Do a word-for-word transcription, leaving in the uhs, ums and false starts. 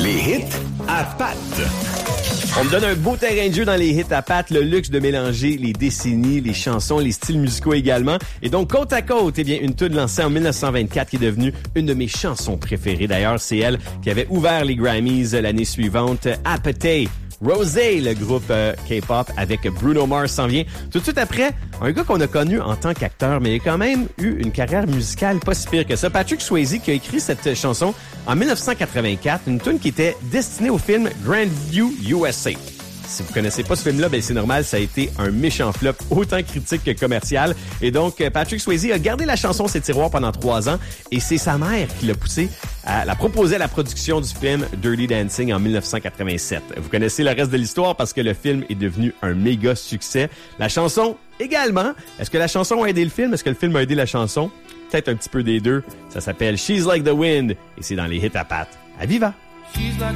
Les hits à Pat. On me donne un beau terrain de jeu dans les hits à Pat, le luxe de mélanger les décennies, les chansons, les styles musicaux également. Et donc, côte à côte, eh bien, une tune lancée en dix-neuf cent vingt-quatre qui est devenue une de mes chansons préférées. D'ailleurs, c'est elle qui avait ouvert les Grammys l'année suivante. Appetite. Rosé, le groupe euh, K-pop avec Bruno Mars s'en vient. Tout de suite après, un gars qu'on a connu en tant qu'acteur, mais il a quand même eu une carrière musicale pas si pire que ça. Patrick Swayze qui a écrit cette chanson en dix-neuf cent quatre-vingt-quatre, une tune qui était destinée au film Grandview U S A. Si vous connaissez pas ce film-là, ben c'est normal, ça a été un méchant flop, autant critique que commercial. Et donc, Patrick Swayze a gardé la chanson ses tiroirs pendant trois ans et c'est sa mère qui l'a poussé à la proposer à la production du film Dirty Dancing en dix-neuf cent quatre-vingt-sept. Vous connaissez le reste de l'histoire parce que le film est devenu un méga succès. La chanson également. Est-ce que la chanson a aidé le film? Est-ce que le film a aidé la chanson? Peut-être un petit peu des deux. Ça s'appelle She's Like the Wind et c'est dans les hits à Pat. À Viva!